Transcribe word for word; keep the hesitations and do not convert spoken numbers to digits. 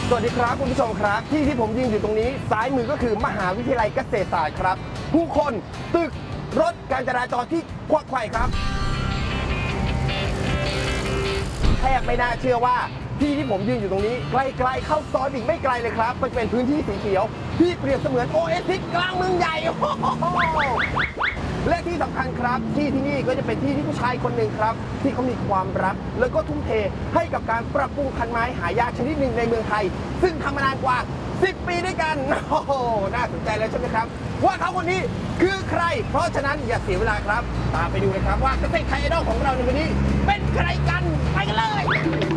สวัสดีครับคุณผู้ชมครับที่ที่ผมยืนอยู่ตรงนี้ซ้ายมือก็คือมหาวิทยาลัยเกษตรศาสตร์ครับผู้คนตึกรถการจราจรที่ควักไขว่ครับแทบไม่น่าเชื่อว่าที่ที่ผมยืนอยู่ตรงนี้ใกล้ๆเข้าซอยอีกไม่ไกลเลยครับมันเป็นพื้นที่สีเขียวที่เปรียบเสมือนโอเอซิสกลางเมืองใหญ่และที่สำคัญครับที่ที่นี่ก็จะเป็นที่ที่ผู้ชายคนหนึ่งครับที่เขามีความรักแล้วก็ทุ่มเทให้กับการปรับปรุงพันไม้หายากชนิดหนึ่งในเมืองไทยซึ่งทำมานานกว่าสิบปีด้วยกันโอ้โหน่าสนใจแล้วใช่ไหมครับว่าเขาคนนี้คือใครเพราะฉะนั้นอย่าเสียเวลาครับตามไปดูเลยครับว่าเกษตรไทยไอดอลของเราในวันนี้เป็นใครกันไปกันเลย